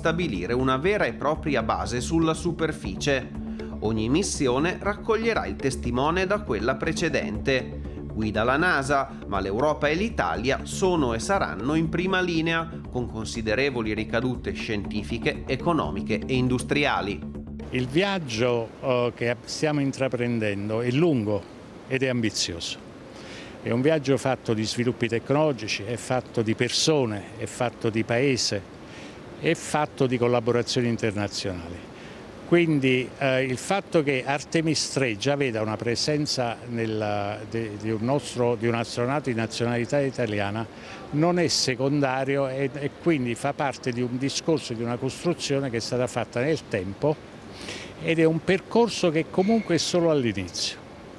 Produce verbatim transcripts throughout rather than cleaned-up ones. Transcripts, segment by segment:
stabilire una vera e propria base sulla superficie. Ogni missione raccoglierà il testimone da quella precedente. Guida la NASA, ma l'Europa e l'Italia sono e saranno in prima linea, con considerevoli ricadute scientifiche, economiche e industriali. Il viaggio uh, che stiamo intraprendendo è lungo ed è ambizioso. È un viaggio fatto di sviluppi tecnologici, è fatto di persone, è fatto di paese, è fatto di collaborazioni internazionali. Quindi eh, il fatto che Artemis tre già veda una presenza nel, de, di, un nostro, di un astronauta di nazionalità italiana non è secondario e, e quindi fa parte di un discorso, di una costruzione che è stata fatta nel tempo ed è un percorso che comunque è solo all'inizio.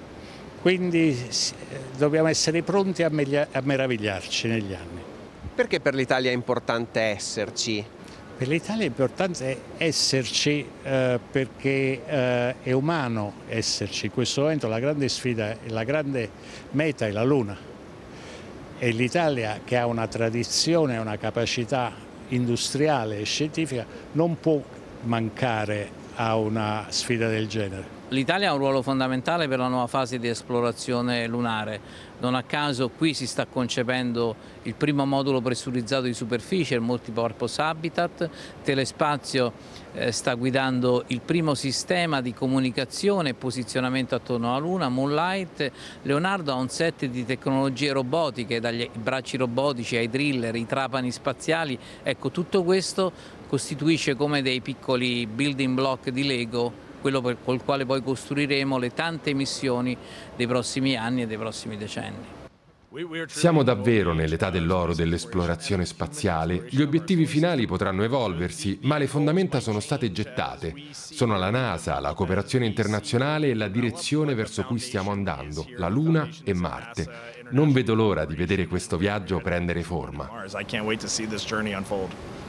Quindi dobbiamo essere pronti a, meglia, a meravigliarci negli anni. Perché per l'Italia è importante esserci? Per l'Italia è importante esserci eh, perché eh, è umano esserci. In questo momento la grande sfida e la grande meta è la Luna. E l'Italia, che ha una tradizione, una capacità industriale e scientifica, non può mancare a una sfida del genere. L'Italia ha un ruolo fondamentale per la nuova fase di esplorazione lunare. Non a caso qui si sta concependo il primo modulo pressurizzato di superficie, il Multipurpose Habitat. Telespazio eh, sta guidando il primo sistema di comunicazione e posizionamento attorno alla Luna, Moonlight. Leonardo ha un set di tecnologie robotiche, dagli bracci robotici ai driller, i trapani spaziali. Ecco, tutto questo costituisce come dei piccoli building block di Lego, quello per, col quale poi costruiremo le tante missioni dei prossimi anni e dei prossimi decenni. Siamo davvero nell'età dell'oro dell'esplorazione spaziale. Gli obiettivi finali potranno evolversi, ma le fondamenta sono state gettate. Sono la NASA, la cooperazione internazionale e la direzione verso cui stiamo andando, la Luna e Marte. Non vedo l'ora di vedere questo viaggio prendere forma.